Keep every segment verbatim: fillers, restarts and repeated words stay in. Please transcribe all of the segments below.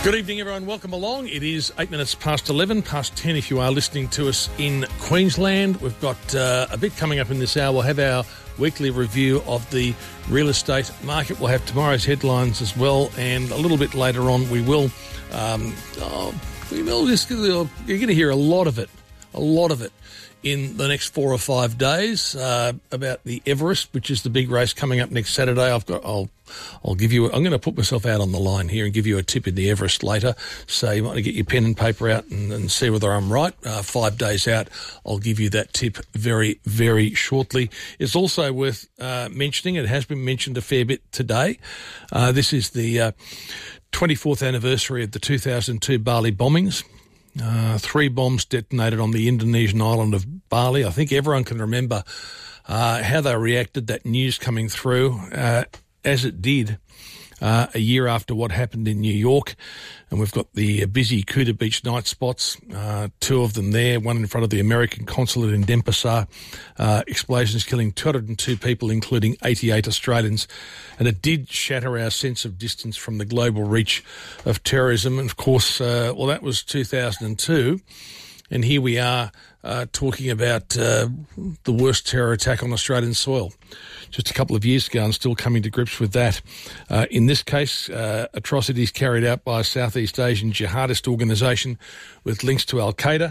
Good evening, everyone. Welcome along. It is eight minutes past eleven, past ten if you are listening to us in Queensland. We've got uh, a bit coming up in this hour. We'll have our weekly review of the real estate market. We'll have tomorrow's headlines as well, and a little bit later on we will, um, oh, we will just, you're going to hear a lot of it, a lot of it in the next four or five days uh, about the Everest, which is the big race coming up next Saturday. I've got, I'll, I'll give you. I'm going to put myself out on the line here and give you a tip in the Everest later. So you might want to get your pen and paper out and, and see whether I'm right. Uh, five days out, I'll give you that tip very, very shortly. It's also worth uh, mentioning. It has been mentioned a fair bit today. Uh, this is the uh, twenty-fourth anniversary of the two thousand two Bali bombings. Uh, three bombs detonated on the Indonesian island of Bali. I think everyone can remember uh, how they reacted, that news coming through, uh, as it did uh, a year after what happened in New York. And we've got the busy Kuta Beach night spots, uh, two of them there, one in front of the American consulate in Denpasar. Uh, explosions killing two hundred two people, including eighty-eight Australians. And it did shatter our sense of distance from the global reach of terrorism. And, of course, uh, well, that was two thousand two. And here we are uh, talking about uh, the worst terror attack on Australian soil just a couple of years ago, and still coming to grips with that. Uh, in this case, uh, atrocities carried out by a Southeast Asian jihadist organisation with links to Al-Qaeda.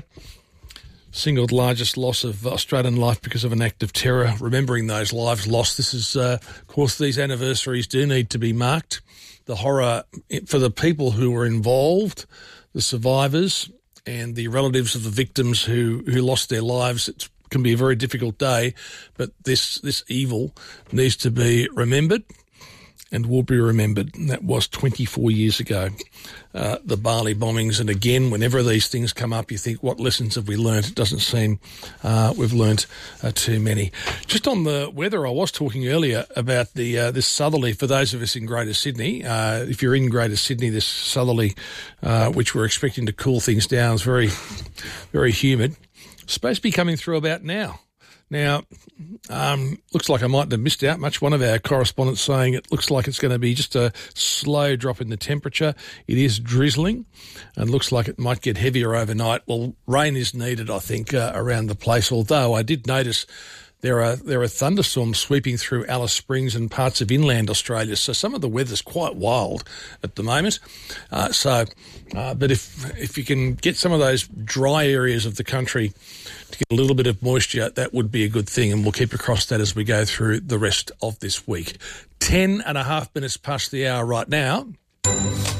Single largest loss of Australian life because of an act of terror. Remembering those lives lost, this is, uh, of course, these anniversaries do need to be marked. The horror for the people who were involved, the survivors, and the relatives of the victims who, who lost their lives. It can be a very difficult day, but this this evil needs to be remembered and will be remembered. And that was twenty-four years ago, uh, the Bali bombings. And again, whenever these things come up, you think, what lessons have we learnt? It doesn't seem uh, we've learnt uh, too many. Just on the weather, I was talking earlier about the uh, this southerly, for those of us in Greater Sydney. Uh, if you're in Greater Sydney, this southerly, uh, which we're expecting to cool things down, is very, very humid. Supposed to be coming through about now. Now, um, looks like I might have missed out much. One of our correspondents saying it looks like it's going to be just a slow drop in the temperature. It is drizzling and looks like it might get heavier overnight. Well, rain is needed, I think, uh, around the place, although I did notice There are there are thunderstorms sweeping through Alice Springs and parts of inland Australia, so some of the weather's quite wild at the moment. Uh, so, uh, but if if you can get some of those dry areas of the country to get a little bit of moisture, that would be a good thing, and we'll keep across that as we go through the rest of this week. Ten and a half minutes past the hour right now.